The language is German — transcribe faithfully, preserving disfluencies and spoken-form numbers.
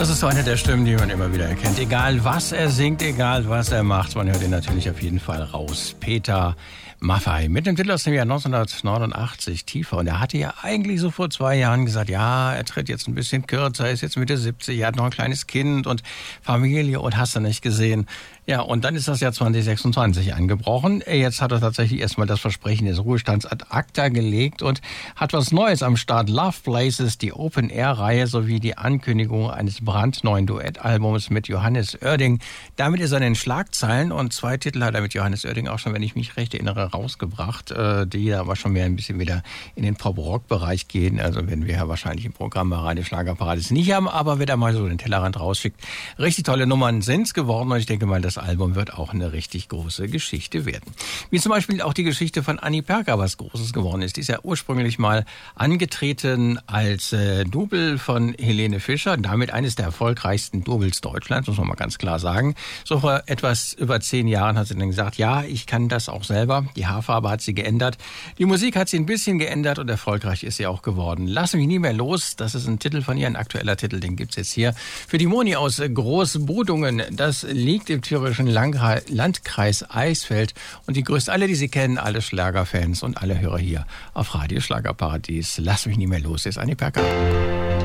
Das ist so eine der Stimmen, die man immer wieder erkennt. Egal was er singt, egal was er macht, man hört ihn natürlich auf jeden Fall raus. Peter Maffay mit dem Titel aus dem Jahr neunzehnhundertneunundachtzig, Tiefer. Und er hatte ja eigentlich so vor zwei Jahren gesagt, ja, er tritt jetzt ein bisschen kürzer, ist jetzt Mitte siebzig, er hat noch ein kleines Kind und Familie und hast du nicht gesehen. Ja, und dann ist das Jahr zwanzig sechsundzwanzig angebrochen. Jetzt hat er tatsächlich erstmal das Versprechen des Ruhestands ad acta gelegt und hat was Neues am Start. Love Places, die Open-Air-Reihe sowie die Ankündigung eines brandneuen Duettalbums mit Johannes Oerding. Damit ist er in den Schlagzeilen und zwei Titel hat er mit Johannes Oerding auch schon, wenn ich mich recht erinnere, rausgebracht, die aber schon mehr ein bisschen wieder in den Pop-Rock-Bereich gehen. Also wenn wir ja wahrscheinlich im Programm bei Radio Schlagerparadies nicht haben, aber wer da mal so den Tellerrand rausschickt. Richtig tolle Nummern sind's geworden und ich denke mal, das Album wird auch eine richtig große Geschichte werden. Wie zum Beispiel auch die Geschichte von Annie Perker, was Großes geworden ist. Die ist ja ursprünglich mal angetreten als äh, Double von Helene Fischer, damit eines der erfolgreichsten Doubles Deutschlands, muss man mal ganz klar sagen. So vor etwas über zehn Jahren hat sie dann gesagt, ja, ich kann das auch selber. Die Haarfarbe hat sie geändert. Die Musik hat sie ein bisschen geändert und erfolgreich ist sie auch geworden. Lass mich nie mehr los, das ist ein Titel von ihr, ein aktueller Titel, den gibt's jetzt hier. Für die Moni aus Großbudungen, das liegt im thüringischen Landkreis Eisfeld und die grüßt alle, die sie kennen, alle Schlagerfans und alle Hörer hier auf Radio Schlagerparadies. Lass mich nie mehr los, ist Annie Perker.